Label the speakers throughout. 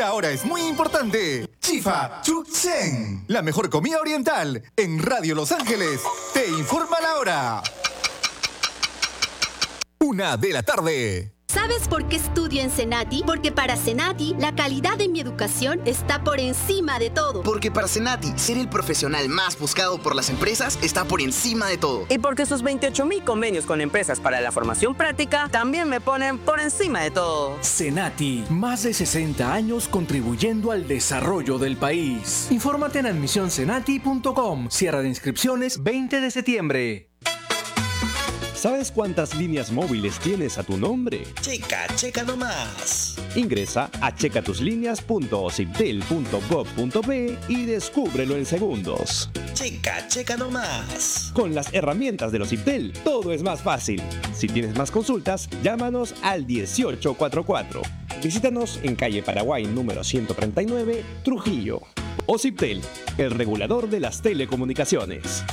Speaker 1: Ahora es muy importante. Chifa Chuchen, la mejor comida oriental en Radio Los Ángeles. Te informa la hora. 1 de la tarde.
Speaker 2: ¿Sabes por qué estudio en Cenati? Porque para Cenati, la calidad de mi educación está por encima de todo.
Speaker 3: Porque para Cenati, ser el profesional más buscado por las empresas está por encima de todo.
Speaker 4: Y porque sus 28,000 convenios con empresas para la formación práctica también me ponen por encima de todo.
Speaker 5: Cenati, más de 60 años contribuyendo al desarrollo del país. Infórmate en admisioncenati.com. Cierre de inscripciones 20 de septiembre.
Speaker 6: ¿Sabes cuántas líneas móviles tienes a tu nombre?
Speaker 7: Checa nomás.
Speaker 6: Ingresa a checatuslíneas.ociptel.gov.pe y descúbrelo en segundos.
Speaker 7: Checa nomás.
Speaker 6: Con las herramientas de Ociptel, todo es más fácil. Si tienes más consultas, llámanos al 1844. Visítanos en calle Paraguay número 139, Trujillo. Ociptel, el regulador de las telecomunicaciones.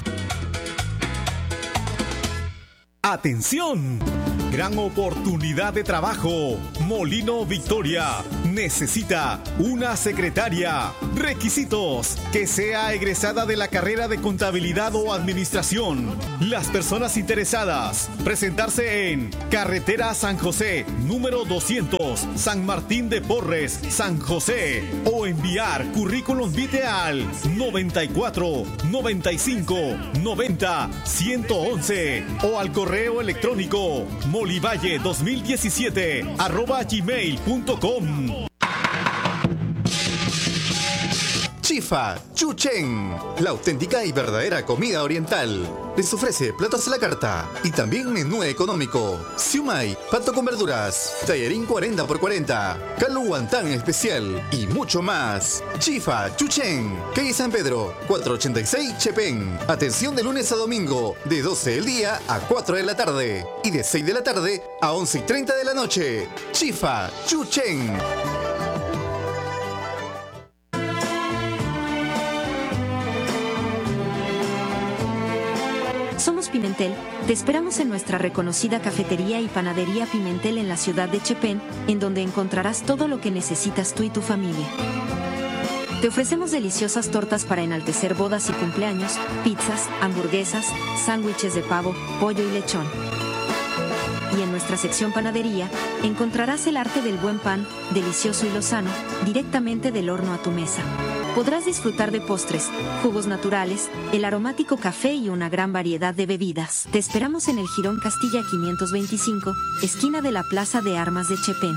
Speaker 8: ¡Atención! Gran oportunidad de trabajo. Molino Victoria necesita una secretaria. Requisitos: que sea egresada de la carrera de contabilidad o administración. Las personas interesadas, presentarse en Carretera San José, número 200, San Martín de Porres, San José, o enviar currículum vitae al 94 95 90 111 o al correo electrónico molivalle2017@gmail.com.
Speaker 1: Chifa Chuchen, la auténtica y verdadera comida oriental. Les ofrece platos a la carta y también menú económico. Siumai, pato con verduras, tallarín 40x40, caldo guantán especial y mucho más. Chifa Chuchen, calle San Pedro, 486 Chepén. Atención de lunes a domingo, de 12 del día a 4 de la tarde y de 6 de la tarde a 11:30 de la noche. Chifa Chuchen.
Speaker 9: Somos Pimentel, te esperamos en nuestra reconocida cafetería y panadería Pimentel en la ciudad de Chepén, en donde encontrarás todo lo que necesitas tú y tu familia. Te ofrecemos deliciosas tortas para enaltecer bodas y cumpleaños, pizzas, hamburguesas, sándwiches de pavo, pollo y lechón. Y en nuestra sección panadería, encontrarás el arte del buen pan, delicioso y lozano, directamente del horno a tu mesa. Podrás disfrutar de postres, jugos naturales, el aromático café y una gran variedad de bebidas. Te esperamos en el Jirón Castilla 525, esquina de la Plaza de Armas de Chepén.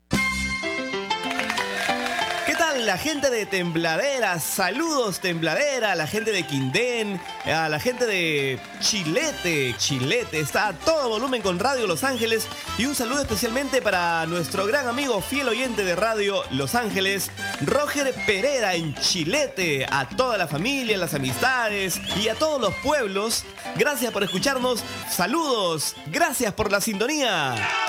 Speaker 10: La gente de Tembladera, saludos Tembladera, a la gente de Quindén, a la gente de Chilete, está a todo volumen con Radio Los Ángeles, y un saludo especialmente para nuestro gran amigo fiel oyente de Radio Los Ángeles, Roger Pereira en Chilete, a toda la familia, las amistades y a todos los pueblos. Gracias por escucharnos, saludos, gracias por la sintonía.